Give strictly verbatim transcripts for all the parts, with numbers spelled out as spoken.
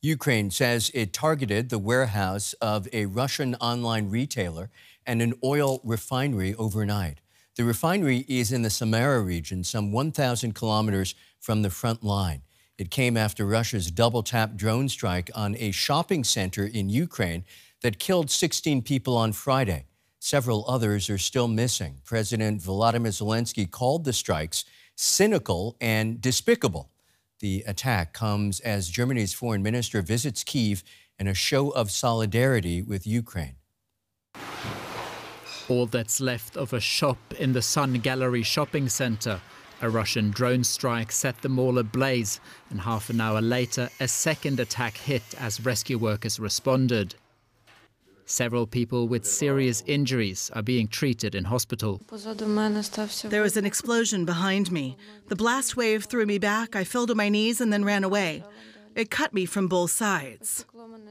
Ukraine says it targeted the warehouse of a Russian online retailer and an oil refinery overnight. The refinery is in the Samara region, some one thousand kilometers from the front line. It came after Russia's double-tap drone strike on a shopping center in Ukraine that killed sixteen people on Friday. Several others are still missing. President Volodymyr Zelensky called the strikes cynical and despicable. The attack comes as Germany's foreign minister visits Kyiv in a show of solidarity with Ukraine. All that's left of a shop in the Sun Gallery shopping centre. A Russian drone strike set the mall ablaze, and half an hour later, a second attack hit as rescue workers responded. Several people with serious injuries are being treated in hospital. There was an explosion behind me. The blast wave threw me back. I fell to my knees and then ran away. It cut me from both sides.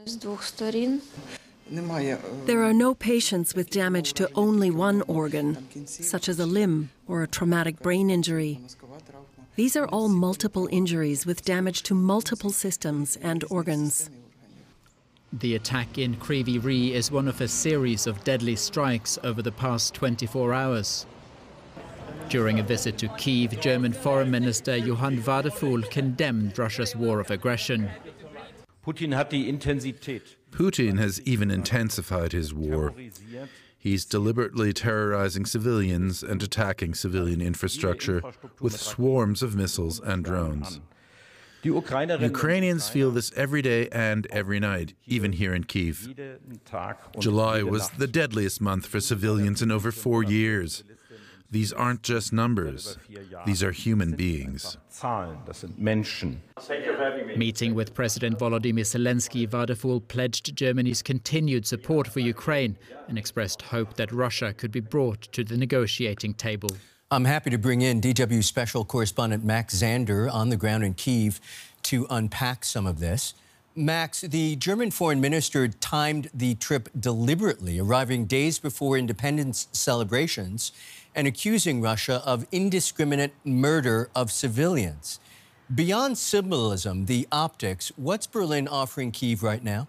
There are no patients with damage to only one organ, such as a limb or a traumatic brain injury. These are all multiple injuries with damage to multiple systems and organs. The attack in Kryvyi Rih is one of a series of deadly strikes over the past twenty-four hours. During a visit to Kyiv, German Foreign Minister Johann Wadephul condemned Russia's war of aggression. Putin has even intensified his war. He's deliberately terrorizing civilians and attacking civilian infrastructure with swarms of missiles and drones. Ukrainians feel this every day and every night, even here in Kyiv. July was the deadliest month for civilians in over four years. These aren't just numbers. These are human beings. Meeting with President Volodymyr Zelensky, Wadephul pledged Germany's continued support for Ukraine and expressed hope that Russia could be brought to the negotiating table. I'm happy to bring in D W special correspondent Max Zander on the ground in Kyiv to unpack some of this. Max, the German foreign minister timed the trip deliberately, arriving days before independence celebrations and accusing Russia of indiscriminate murder of civilians. Beyond symbolism, the optics, what's Berlin offering Kyiv right now?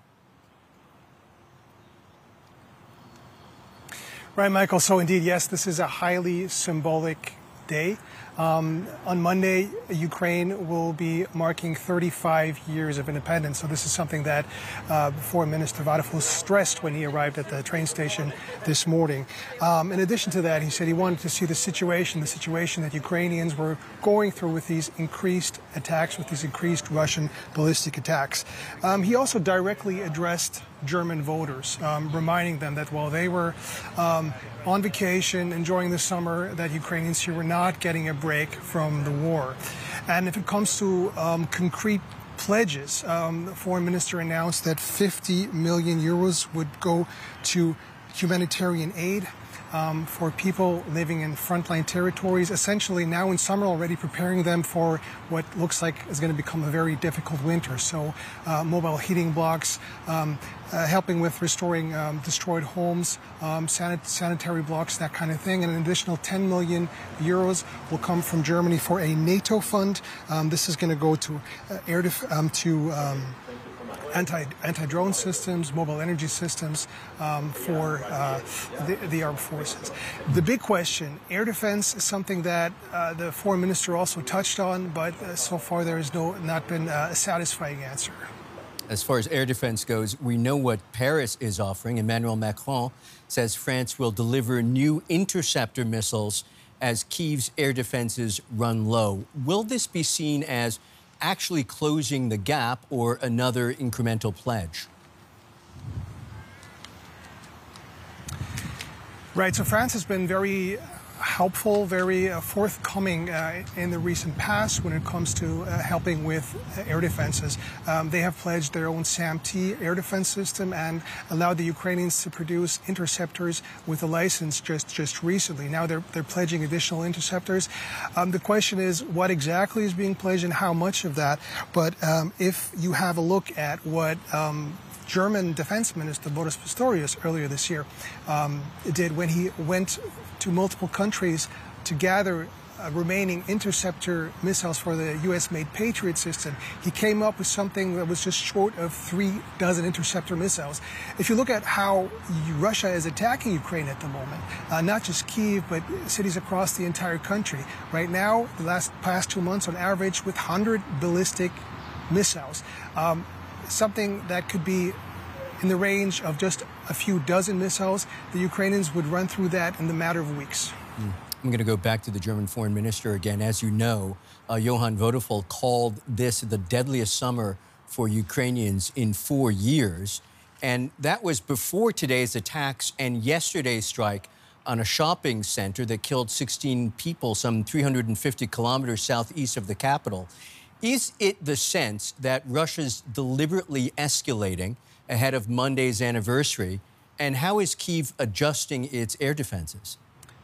Right, Michael. So indeed, yes, this is a highly symbolic day. Um, on Monday, Ukraine will be marking thirty-five years of independence. So this is something that uh, Foreign Minister Wadephul stressed when he arrived at the train station this morning. Um, in addition to that, he said he wanted to see the situation, the situation that Ukrainians were going through with these increased attacks, with these increased Russian ballistic attacks. Um, he also directly addressed German voters, um, reminding them that while they were um, on vacation, enjoying the summer, that Ukrainians here were not getting a break from the war. And if it comes to um, concrete pledges, um, the foreign minister announced that fifty million euros would go to humanitarian aid um, for people living in frontline territories, essentially now in summer already preparing them for what looks like is going to become a very difficult winter. So uh, mobile heating blocks, um, uh, helping with restoring um, destroyed homes, um, sanit sanitary blocks, that kind of thing. And an additional ten million euros will come from Germany for a NATO fund. Um, this is going to go to uh, air def um, to um, Anti, anti-drone systems, mobile energy systems um, for uh, the, the armed forces. The big question, air defense, is something that uh, the foreign minister also touched on, but uh, so far there has no, not been uh, a satisfying answer. As far as air defense goes, we know what Paris is offering. Emmanuel Macron says France will deliver new interceptor missiles as Kyiv's air defenses run low. Will this be seen as actually closing the gap or another incremental pledge? Right, so France has been very helpful, very uh, forthcoming uh, in the recent past when it comes to uh, helping with uh, air defenses. Um, they have pledged their own SAM-T air defense system and allowed the Ukrainians to produce interceptors with a license just, just recently. Now they're, they're pledging additional interceptors. Um, the question is what exactly is being pledged and how much of that. But um, if you have a look at what um, German Defense Minister Boris Pistorius earlier this year um, did when he went to multiple countries to gather uh, remaining interceptor missiles for the U S-made Patriot system, he came up with something that was just short of three dozen interceptor missiles. If you look at how Russia is attacking Ukraine at the moment, uh, not just Kyiv, but cities across the entire country, right now, the last past two months on average, with one hundred ballistic missiles, um, something that could be in the range of just a few dozen missiles, the Ukrainians would run through that in the matter of weeks. Mm. I'm going to go back to the German foreign minister again. As you know, uh, Johann Vodafol called this the deadliest summer for Ukrainians in four years. And that was before today's attacks and yesterday's strike on a shopping center that killed sixteen people, some three hundred fifty kilometers southeast of the capital. Is it the sense that Russia's deliberately escalating ahead of Monday's anniversary? And how is Kyiv adjusting its air defenses?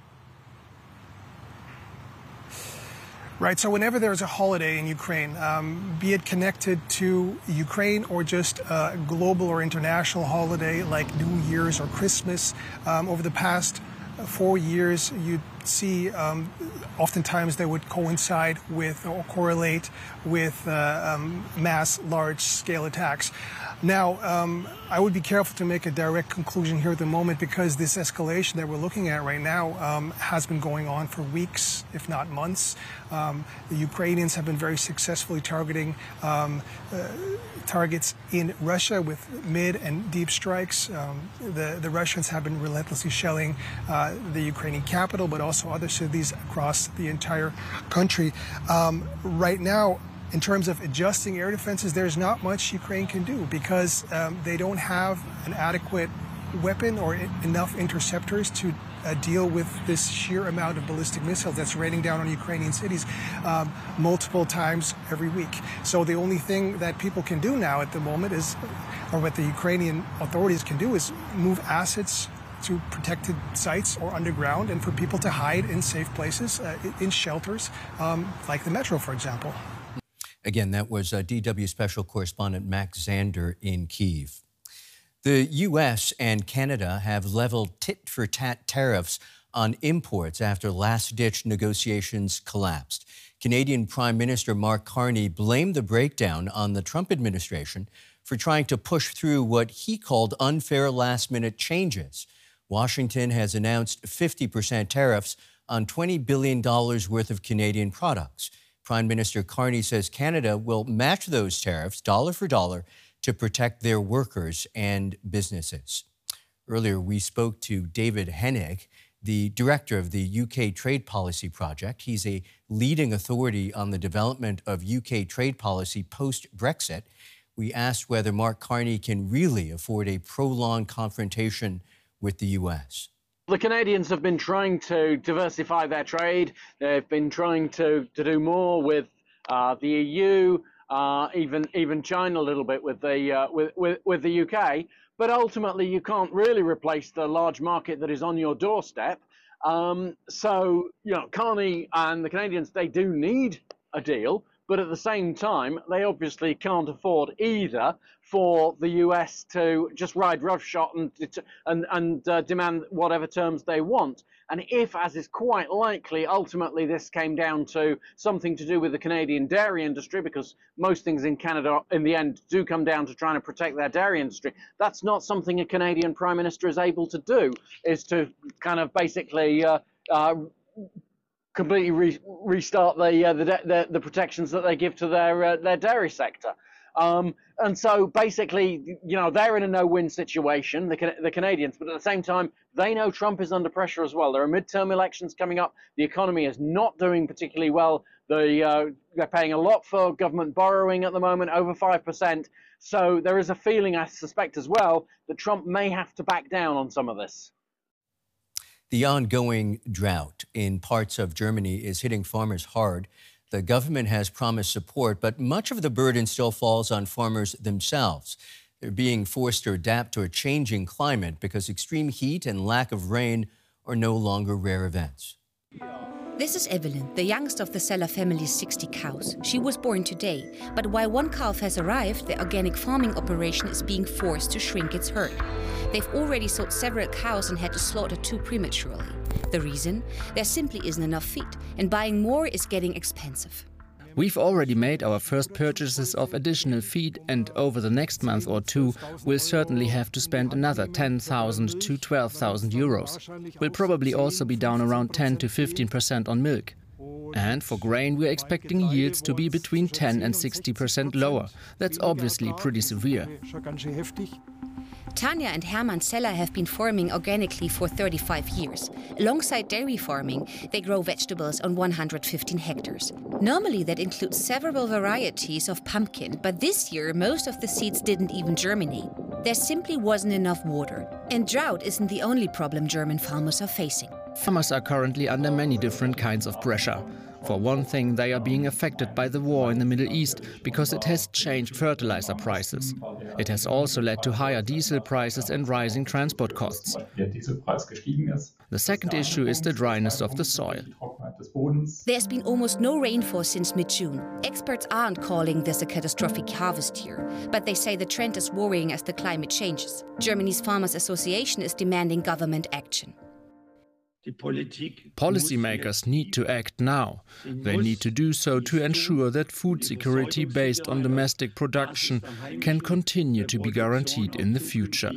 Right, so whenever there's a holiday in Ukraine, um, be it connected to Ukraine or just a global or international holiday like New Year's or Christmas, um, over the past four years, you'd see um, oftentimes they would coincide with or correlate with uh, um, mass, large-scale attacks. Now, um, I would be careful to make a direct conclusion here at the moment because this escalation that we're looking at right now um, has been going on for weeks, if not months. Um, the Ukrainians have been very successfully targeting um, uh, targets in Russia with mid and deep strikes. Um, the, the Russians have been relentlessly shelling uh, the Ukrainian capital, but also other cities across the entire country. Um, right now, in terms of adjusting air defenses, there's not much Ukraine can do because um, they don't have an adequate weapon or enough interceptors to uh, deal with this sheer amount of ballistic missiles that's raining down on Ukrainian cities um, multiple times every week. So the only thing that people can do now at the moment is, or what the Ukrainian authorities can do, is move assets to protected sites or underground and for people to hide in safe places, uh, in shelters, um, like the metro, for example. Again, that was uh, D W Special Correspondent Max Zander in Kyiv. The U S and Canada have leveled tit-for-tat tariffs on imports after last-ditch negotiations collapsed. Canadian Prime Minister Mark Carney blamed the breakdown on the Trump administration for trying to push through what he called unfair last-minute changes. Washington has announced fifty percent tariffs on twenty billion dollars worth of Canadian products. Prime Minister Carney says Canada will match those tariffs dollar for dollar to protect their workers and businesses. Earlier, we spoke to David Hennig, the director of the U K Trade Policy Project. He's a leading authority on the development of U K trade policy post-Brexit. We asked whether Mark Carney can really afford a prolonged confrontation with the U S. The Canadians have been trying to diversify their trade. They've been trying to, to do more with uh, the E U, uh, even even China a little bit with the uh, with, with with the U K. But ultimately, you can't really replace the large market that is on your doorstep. Um, so you know, Carney and the Canadians, they do need a deal, but at the same time, they obviously can't afford either for the U S to just ride roughshod and and, and uh, demand whatever terms they want. And if, as is quite likely, ultimately this came down to something to do with the Canadian dairy industry, because most things in Canada in the end do come down to trying to protect their dairy industry, that's not something a Canadian Prime Minister is able to do, is to kind of basically uh, uh, completely re restart the, uh, the, the the protections that they give to their uh, their dairy sector. Um, and so basically, you know, they're in a no-win situation, the, the Canadians, but at the same time, they know Trump is under pressure as well. There are midterm elections coming up. The economy is not doing particularly well. The, uh, they're paying a lot for government borrowing at the moment, over five percent. So there is a feeling, I suspect as well, that Trump may have to back down on some of this. The ongoing drought in parts of Germany is hitting farmers hard. The government has promised support, but much of the burden still falls on farmers themselves. They're being forced to adapt to a changing climate because extreme heat and lack of rain are no longer rare events. This is Evelyn, the youngest of the Seller family's sixty cows. She was born today, but while one calf has arrived, the organic farming operation is being forced to shrink its herd. They've already sold several cows and had to slaughter two prematurely. The reason? There simply isn't enough feed, and buying more is getting expensive. We've already made our first purchases of additional feed, and over the next month or two, we'll certainly have to spend another ten thousand to twelve thousand euros. We'll probably also be down around ten to fifteen percent on milk. And for grain, we're expecting yields to be between ten and sixty percent lower. That's obviously pretty severe. Tanja and Hermann Zeller have been farming organically for thirty-five years. Alongside dairy farming, they grow vegetables on one hundred fifteen hectares. Normally that includes several varieties of pumpkin, but this year most of the seeds didn't even germinate. There simply wasn't enough water. And drought isn't the only problem German farmers are facing. Farmers are currently under many different kinds of pressure. For one thing, they are being affected by the war in the Middle East because it has changed fertilizer prices. It has also led to higher diesel prices and rising transport costs. The second issue is the dryness of the soil. There's been almost no rainfall since mid-June. Experts aren't calling this a catastrophic harvest year, but they say the trend is worrying as the climate changes. Germany's Farmers Association is demanding government action. Policymakers need to act now. They need to do so to ensure that food security based on domestic production can continue to be guaranteed in the future.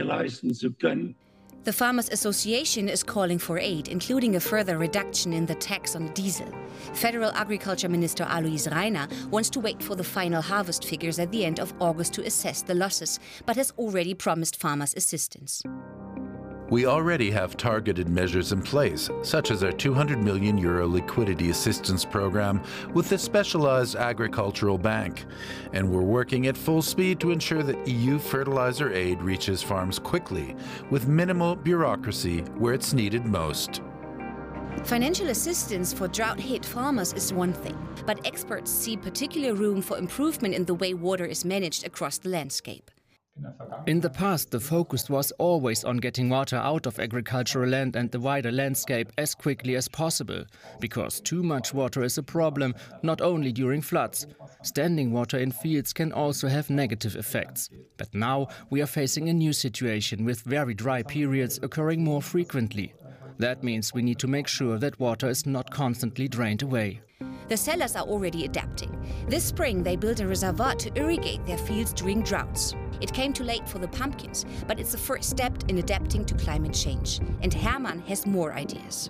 The Farmers Association is calling for aid, including a further reduction in the tax on diesel. Federal Agriculture Minister Alois Rainer wants to wait for the final harvest figures at the end of August to assess the losses, but has already promised farmers assistance. We already have targeted measures in place, such as our two hundred million euro liquidity assistance program with the Specialized Agricultural Bank. And we're working at full speed to ensure that E U fertilizer aid reaches farms quickly, with minimal bureaucracy where it's needed most. Financial assistance for drought-hit farmers is one thing, but experts see particular room for improvement in the way water is managed across the landscape. In the past, the focus was always on getting water out of agricultural land and the wider landscape as quickly as possible, because too much water is a problem, not only during floods. Standing water in fields can also have negative effects. But now we are facing a new situation with very dry periods occurring more frequently. That means we need to make sure that water is not constantly drained away. The sellers are already adapting. This spring they built a reservoir to irrigate their fields during droughts. It came too late for the pumpkins, but it's the first step in adapting to climate change. And Hermann has more ideas.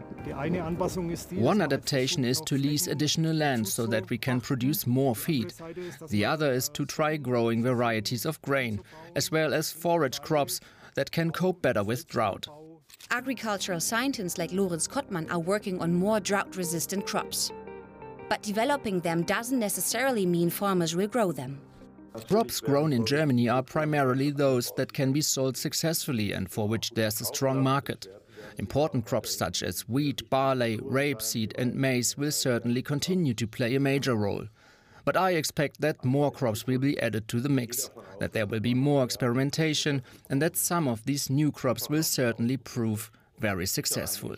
One adaptation is to lease additional land so that we can produce more feed. The other is to try growing varieties of grain, as well as forage crops that can cope better with drought. Agricultural scientists like Lorenz Kottmann are working on more drought-resistant crops. But developing them doesn't necessarily mean farmers will grow them. Crops grown in Germany are primarily those that can be sold successfully and for which there's a strong market. Important crops such as wheat, barley, rapeseed and maize will certainly continue to play a major role. But I expect that more crops will be added to the mix, that there will be more experimentation and that some of these new crops will certainly prove very successful.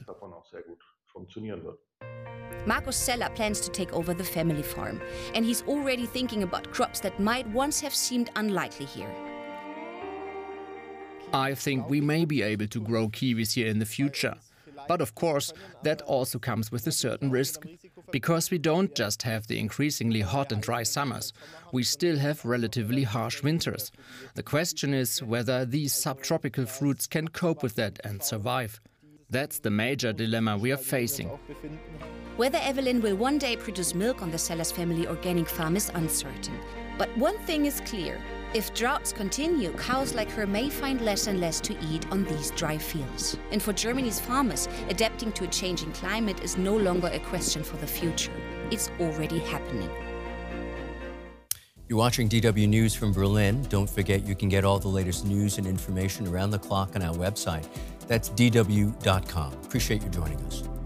Markus Zeller plans to take over the family farm, and he's already thinking about crops that might once have seemed unlikely here. I think we may be able to grow kiwis here in the future. But of course, that also comes with a certain risk, because we don't just have the increasingly hot and dry summers, we still have relatively harsh winters. The question is whether these subtropical fruits can cope with that and survive. That's the major dilemma we are facing. Whether Evelyn will one day produce milk on the Zellers family organic farm is uncertain. But one thing is clear. If droughts continue, cows like her may find less and less to eat on these dry fields. And for Germany's farmers, adapting to a changing climate is no longer a question for the future. It's already happening. You're watching D W News from Berlin. Don't forget you can get all the latest news and information around the clock on our website. That's D W dot com. Appreciate you joining us.